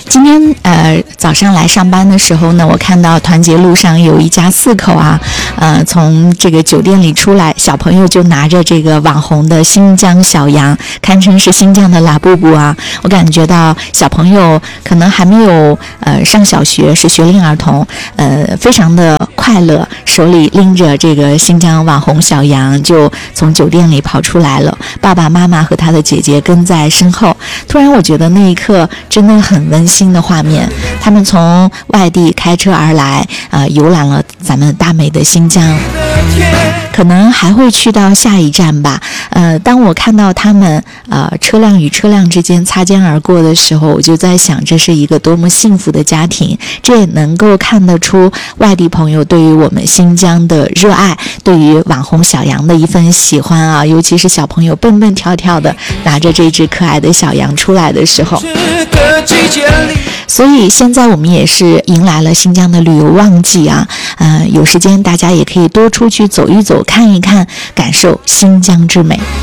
今天早上来上班的时候呢，我看到团结路上有一家4口啊，从这个酒店里出来，小朋友就拿着这个网红的新疆小羊，堪称是新疆的拉布布啊。我感觉到小朋友可能还没有上小学，是学龄儿童，非常的快乐，手里拎着这个新疆网红小羊就从酒店里跑出来了，爸爸妈妈和他的姐姐跟在身后。突然我觉得那一刻真的很温馨的画面，他们从外地开车而来，游览了咱们大美的新疆，可能还会去到下一站吧。当我看到他们车辆与车辆之间擦肩而过的时候，我就在想，这是一个多么幸福的家庭。这也能够看得出外地朋友对于我们新疆的热爱，对于网红小羊的一份喜欢啊，尤其是小朋友蹦蹦跳跳的拿着这只可爱的小羊出来的时候。所以现在我们也是迎来了新疆的旅游旺季啊，有时间大家也可以多出去走一走，看一看，感受新疆之美。